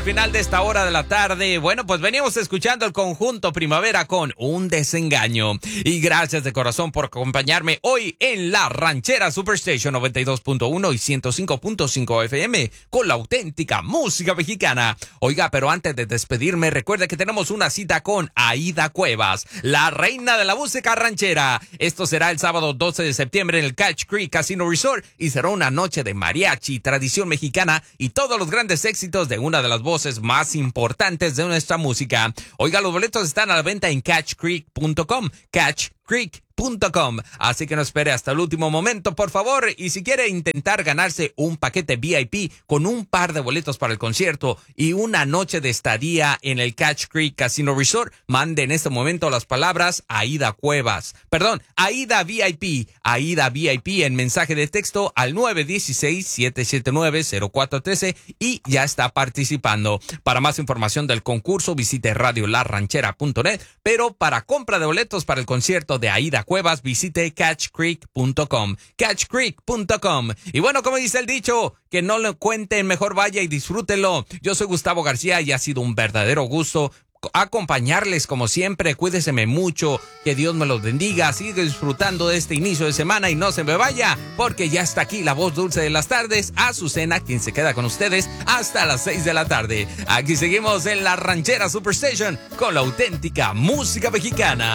Final de esta hora de la tarde. Bueno, pues veníamos escuchando el conjunto Primavera con Un Desengaño. Y gracias de corazón por acompañarme hoy en La Ranchera Superstation 92.1 y 105.5 FM con la auténtica música mexicana. Oiga, pero antes de despedirme, recuerde que tenemos una cita con Aida Cuevas, la reina de la música ranchera. Esto será el sábado 12 de septiembre en el Catch Creek Casino Resort y será una noche de mariachi, tradición mexicana y todos los grandes éxitos de una de las voces más importantes de nuestra música. Oiga, los boletos están a la venta en catchcreek.com. Así que no espere hasta el último momento, por favor. Y si quiere intentar ganarse un paquete VIP con un par de boletos para el concierto y una noche de estadía en el Catch Creek Casino Resort, mande en este momento las palabras Aida Cuevas. Perdón, Aida VIP. Aida VIP en mensaje de texto al 916-779-0413 y ya está participando. Para más información del concurso, visite radiolarranchera.net. Pero para compra de boletos para el concierto de Aida Cuevas, visite catchcreek.com. Catchcreek.com. Y bueno, como dice el dicho, que no lo cuenten, mejor vaya y disfrútenlo. Yo soy Gustavo García y ha sido un verdadero gusto acompañarles como siempre. Cuídeseme mucho, que Dios me los bendiga. Sigue disfrutando de este inicio de semana y no se me vaya, porque ya está aquí la voz dulce de las tardes, Azucena, quien se queda con ustedes hasta las 6 de la tarde. Aquí seguimos en La Ranchera Superstation con la auténtica música mexicana.